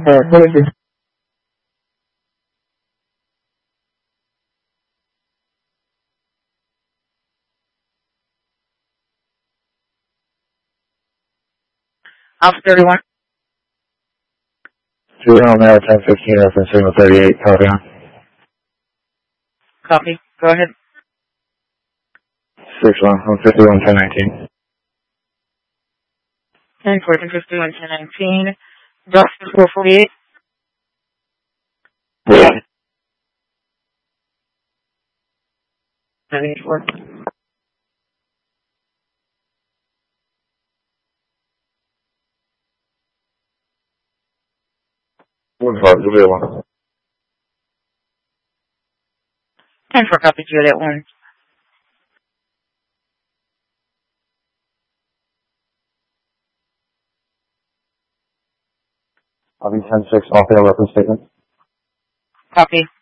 Quality. Alpha 31. 2 Mail 1015, reference signal 38, copy on. Copy. Go ahead. 61, 151, 1019. 10, 14, 51, 1019. Justice 448. Yeah. 94. 1 Juliet 1. 10 for copy, Juliet 1. I'll be 10-6, off air reference statement. Copy.